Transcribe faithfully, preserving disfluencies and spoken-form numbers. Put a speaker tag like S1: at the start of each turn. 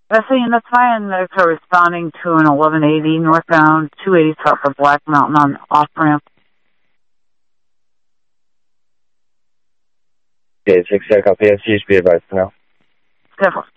S1: Bethany, that's fine. They're corresponding to an eleven eighty northbound, two eighty south of Black Mountain on off-ramp.
S2: Okay, six, check up here. C H P advice for now.
S1: Careful.